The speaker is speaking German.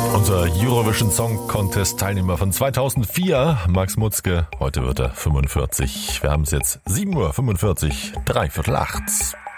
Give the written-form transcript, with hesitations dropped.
Unser Eurovision Song Contest Teilnehmer von 2004, Max Mutzke. Heute wird er 45. Wir haben es jetzt 7:45 Uhr, 7:45, 7:45.